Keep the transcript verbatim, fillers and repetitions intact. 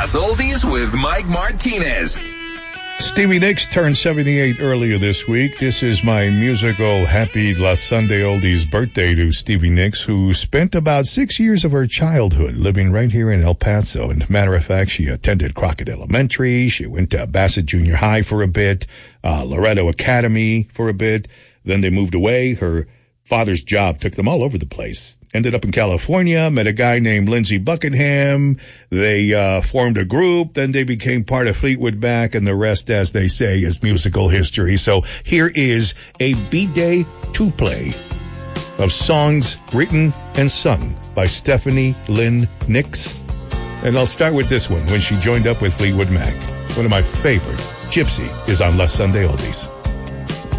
Plus Oldies with Mike Martinez. Stevie Nicks turned seventy-eight earlier this week. This is my musical Happy La Sunday Oldies birthday to Stevie Nicks, who spent about six years of her childhood living right here in El Paso. And as a matter of fact, she attended Crockett Elementary. She went to Bassett Junior High for a bit, uh, Loretto Academy for a bit. Then they moved away. Her father's job took them all over the place. Ended up in California, met a guy named Lindsey Buckingham. They uh formed a group. Then they became part of Fleetwood Mac, and the rest, as they say, is musical history. So here is a B-Day two-play of songs written and sung by Stephanie Lynn Nicks. And I'll start with this one, when she joined up with Fleetwood Mac. One of my favorite, Gypsy, is on La Sunday Oldies.